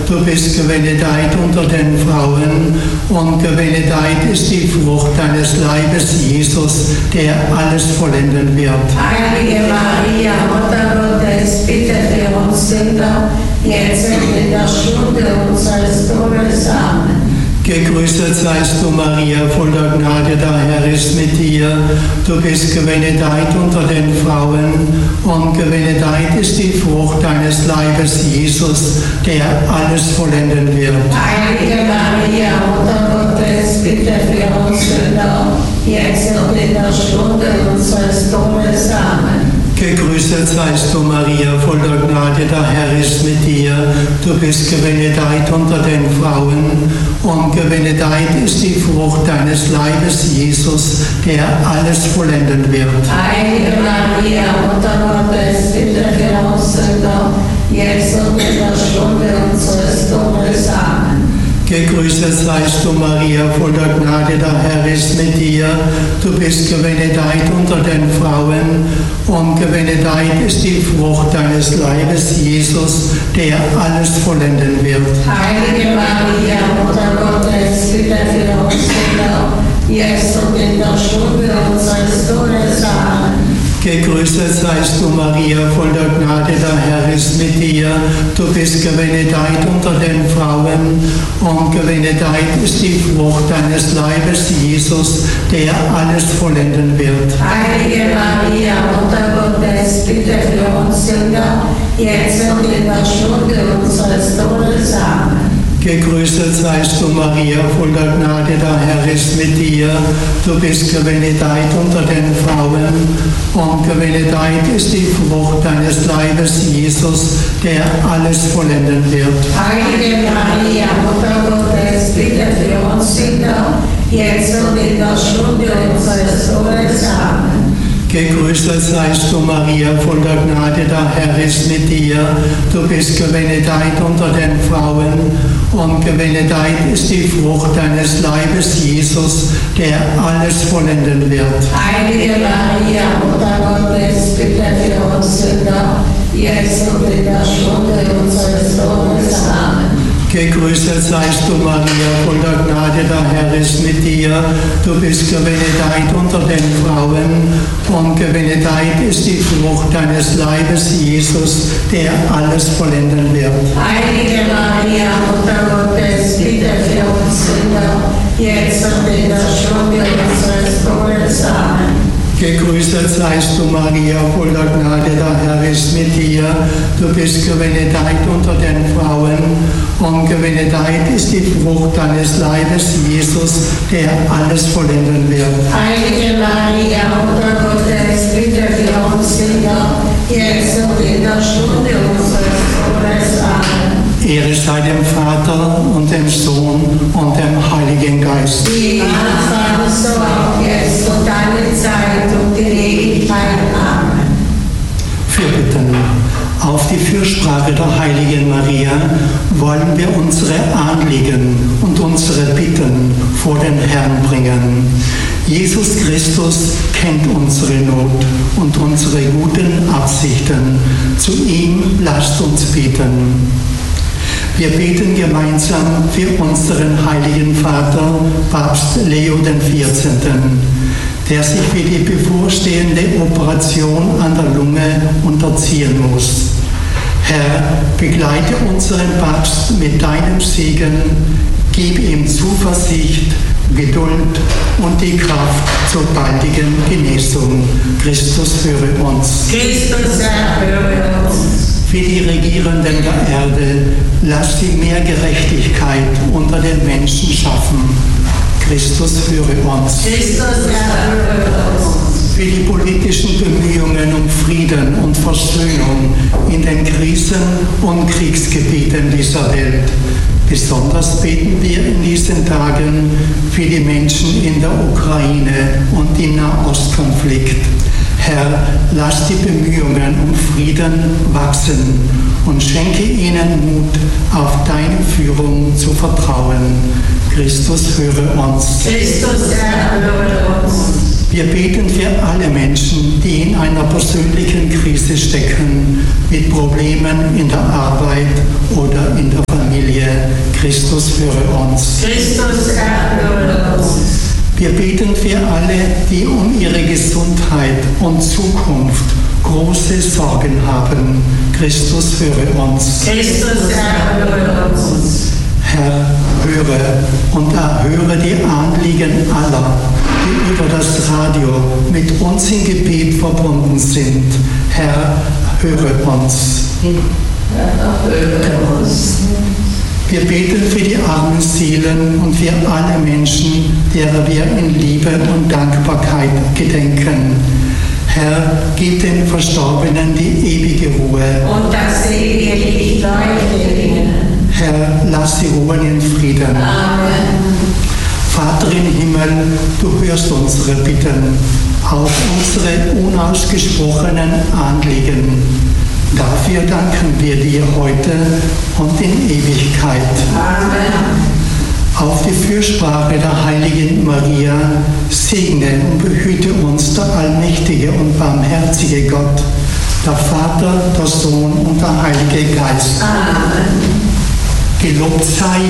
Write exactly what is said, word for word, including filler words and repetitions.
du bist gebenedeit unter den Frauen und gebenedeit ist die Frucht deines Leibes, Jesus, der alles vollenden wird. Heilige Maria, Mutter Gottes, bitte für uns Sünder, jetzt und in der Stunde unseres Todes. Amen. Gegrüßet seist du, Maria, voller Gnade, der Herr ist mit dir. Du bist gebenedeit unter den Frauen und gebenedeit ist die Frucht deines Leibes, Jesus, der alles vollenden wird. Heilige Maria, Mutter Gottes, bitte für uns Sünder, jetzt und in der Stunde unseres Todes. Amen. Gegrüßet seist du, Maria, voller Gnade, der Herr ist mit dir. Du bist gebenedeit unter den Frauen und gebenedeit ist die Frucht deines Leibes, Jesus, der alles vollenden wird. Heilige Maria, Mutter Gottes, bitte für uns Sünder, jetzt und in der Stunde unseres Todes. Amen. Gegrüßet seist du, Maria, voller Gnade, der Herr ist mit dir. Du bist gebenedeit unter den Frauen und gebenedeit ist die Frucht deines Leibes, Jesus, der alles vollenden wird. Heilige Maria, Mutter Gottes, bitte für uns Sünder, jetzt und in der Stunde unseres Todes. Amen. Gegrüßet seist du, Maria, voller Gnade, der Herr ist mit dir. Du bist gebenedeit unter den Frauen und gebenedeit ist die Frucht deines Leibes, Jesus, der alles vollenden wird. Heilige Maria, Mutter Gottes, bitte für uns Sünder, jetzt und in der Stunde unseres Todes. Amen. Gegrüßet seist du, Maria, voller Gnade, der Herr ist mit dir. Du bist gebenedeit unter den Frauen und gebenedeit ist die Frucht deines Leibes, Jesus, der alles vollenden wird. Heilige Maria, Mutter Gottes, bitte für uns Sünder, jetzt und in der Stunde unseres Todes. Amen. Gegrüßet seist du, Maria, voller Gnade, der Herr ist mit dir. Du bist gebenedeit unter den Frauen und gebenedeit ist die Frucht deines Leibes, Jesus, der alles vollenden wird. Heilige Maria, Mutter Gottes, bitte für uns Sünder, jetzt und in der Stunde unseres Todes. Amen. Gegrüßet seist du, Maria, voller Gnade, der Herr ist mit dir. Du bist gebenedeit unter den Frauen und gebenedeit ist die Frucht deines Leibes, Jesus, der alles vollenden wird. Heilige Maria, Mutter Gottes, bitte für uns Sünder, jetzt und in der Stunde unseres Todes. Amen. Gegrüßet seist du, Maria, voller Gnade, der Herr ist mit dir. Du bist gebenedeit unter den Frauen und gebenedeit ist die Frucht deines Leibes, Jesus, der alles vollenden wird. Heilige Maria, Mutter Gottes, bitte für uns Sünder, jetzt und in der Stunde unseres Todes. Amen. Ehre sei dem Vater und dem Sohn und dem Heiligen Geist. Wie im Anfang, so auch jetzt und alle Zeit und in Ewigkeit. Amen. Fürbitten. Auf die Fürsprache der Heiligen Maria wollen wir unsere Anliegen und unsere Bitten vor den Herrn bringen. Jesus Christus kennt unsere Not und unsere guten Absichten. Zu ihm lasst uns beten. Wir beten gemeinsam für unseren heiligen Vater, Papst Leo den vierzehnten, der sich für die bevorstehende Operation an der Lunge unterziehen muss. Herr, begleite unseren Papst mit deinem Segen, gib ihm Zuversicht, Geduld und die Kraft zur baldigen Genesung. Christus führe uns. Christus erhöre uns. Für die Regierenden der Erde, lass sie mehr Gerechtigkeit unter den Menschen schaffen. Christus führe uns. Christus erhöre uns. Für die politischen Bemühungen um Frieden und Versöhnung in den Krisen- und Kriegsgebieten dieser Welt. Besonders beten wir in diesen Tagen für die Menschen in der Ukraine und im Nahostkonflikt. Herr, lass die Bemühungen um Frieden wachsen und schenke ihnen Mut, auf deine Führung zu vertrauen. Christus, höre uns. Christus, erhöre uns. Wir beten für alle Menschen, die in einer persönlichen Krise stecken, mit Problemen in der Arbeit oder in der Familie. Christus, höre uns. Christus, Herr, höre uns. Wir beten für alle, die um ihre Gesundheit und Zukunft große Sorgen haben. Christus, höre uns. Christus, Herr, höre uns. Herr, höre und erhöre die Anliegen aller, die über das Radio mit uns in Gebet verbunden sind. Herr, höre uns. Herr, höre uns. Wir beten für die armen Seelen und für alle Menschen, derer wir in Liebe und Dankbarkeit gedenken. Herr, gib den Verstorbenen die ewige Ruhe. Und das ewige Licht leuchte ihnen. Herr, lass sie ruhen in Frieden. Amen. Vater im Himmel, du hörst unsere Bitten, auch unsere unausgesprochenen Anliegen. Dafür danken wir dir heute und in Ewigkeit. Amen. Auf die Fürsprache der heiligen Maria segne und behüte uns der allmächtige und barmherzige Gott, der Vater, der Sohn und der Heilige Geist. Amen. Gelobt sei